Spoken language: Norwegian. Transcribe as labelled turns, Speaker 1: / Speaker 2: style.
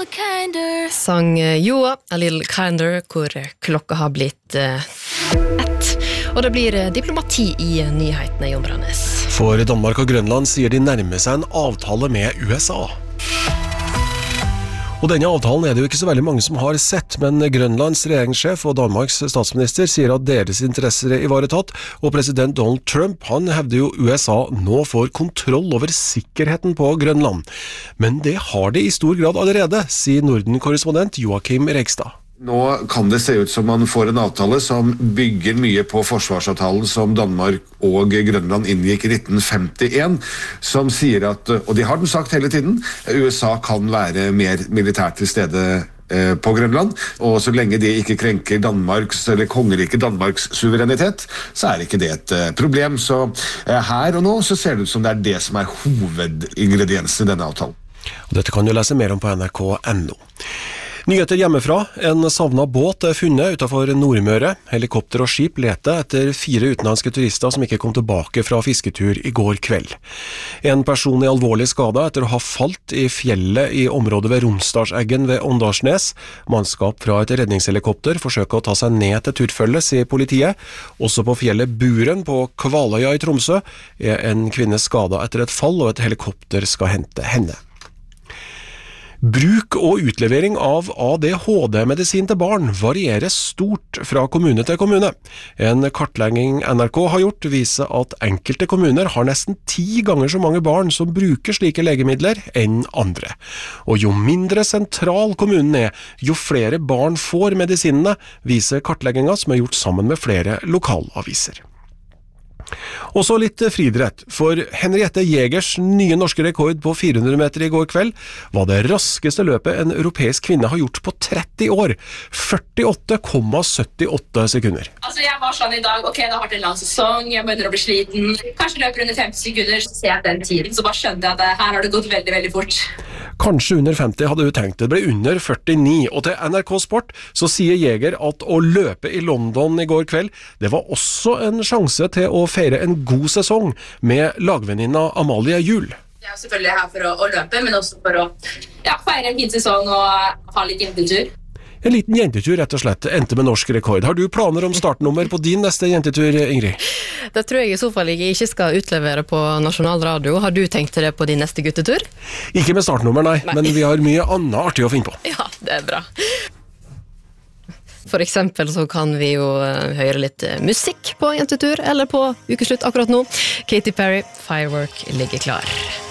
Speaker 1: Sang Joa, A Little Kinder, hvor klokka har blitt 1. Og det blir diplomati i nyhetene, Jon Brannes.
Speaker 2: For Danmark og Grønland sier de nærmer seg en avtale med USA. Og denne avtalen er det jo ikke så veldig mange som har sett, men Grønlands regjeringssjef og Danmarks statsminister sier at deres interesser er ivaretatt, og president Donald Trump, han hevder jo USA nå får kontroll over sikkerheten på Grønland. Men det har de i stor grad allerede, sier Norden-korrespondent Joachim Rekstad.
Speaker 3: Nå kan det se ut som man får en avtale som bygger mye på forsvarsavtalen som Danmark og Grønland inngikk i 1951, som sier at, og de har den sagt hele tiden, USA kan være mer militært til stede på Grønland, og så lenge det ikke krenker Danmarks, eller kongeriket Danmarks suverenitet, så er ikke det et problem. Så her og nå så ser det ut som det er det som er hovedingrediensen i denne avtalen.
Speaker 2: Dette kan du lese mer om på nrk.no. Nyheter hjemmefra. En savnet båt er funnet utenfor Nordmøre. Helikopter og skip leter etter 4 utenlandske turister som ikke kom tilbake fra fisketur i går kveld. En person er alvorlig skadet etter å ha falt i fjellet i området ved Romsdalseggen ved Åndalsnes. Mannskap fra et redningshelikopter forsøker å ta seg ned til turfølget, sier politiet. Også på fjellet Buren på Kvaløya i Tromsø er en kvinne skadet etter et fall, og et helikopter skal hente henne. Bruk og utlevering av ADHD-medisin til barn varierer stort fra kommune til kommune. En kartlegging NRK har gjort viser at enkelte kommuner har nesten 10 ganger så mange barn som bruker slike legemidler enn andre. Og jo mindre sentral kommunen er, jo flere barn får medisinene, viser kartleggingen som er gjort sammen med flere lokalaviser. Og så litt friidrett, for Henriette Jegers nye norske rekord på 400 meter i går kveld var det raskeste løpet en europeisk kvinne har gjort på 30 år. 48,78 sekunder.
Speaker 4: Altså jeg var sånn i dag, ok, det har vært en lang sesong, jeg begynner å bli sliten. Kanskje løper under 50 sekunder, så ser jeg den tiden, så bare skjønte jeg at her har det gått veldig, veldig fort.
Speaker 2: Kanskje under 50 hadde hun tenkt, det ble under 49, og til NRK Sport så sier Jeger at å løpe i London i går kveld, det var også en sjanse til å feire en god sesong med lagvenninna Amalie Juhl.
Speaker 4: Jeg er selvfølgelig her for å løpe, men også for å feire en fin sesong og ha litt jentetur.
Speaker 2: En liten jentetur rett og slett, endte med norsk rekord. Har du planer om startnummer på din neste jentetur, Ingrid?
Speaker 1: Det tror jeg i så fall jeg ikke skal utlevere på Nasjonal Radio. Har du tenkt det på din neste guttetur?
Speaker 2: Ikke med startnummer, nei. Men vi har mye annet artig å finne på.
Speaker 1: Ja, det er bra. For eksempel så kan vi jo høre litt musikk på jentetur, eller på ukeslutt akkurat nå. Katy Perry, Firework ligger klar.